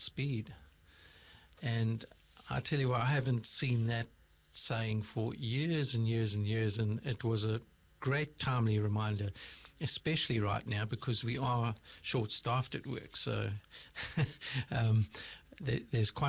speed. And I tell you what, I haven't seen that saying for years and years and years, and it was a great timely reminder, especially right now because we are short-staffed at work. So there's quite